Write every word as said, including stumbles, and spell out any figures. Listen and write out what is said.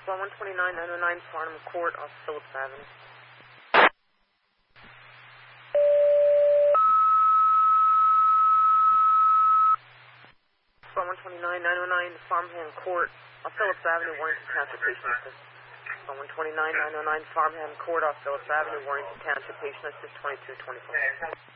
Well, one twenty-nine, nine oh nine Farnham Court off Phillips Avenue. Well, one twenty-nine, nine oh nine Farmham Court off Phillips Avenue, Warrington Township, patient assist. Well, one twenty-nine, nine oh nine Farmham Court off Phillips Avenue, Warrington Township, patient assist twenty-two twenty-four.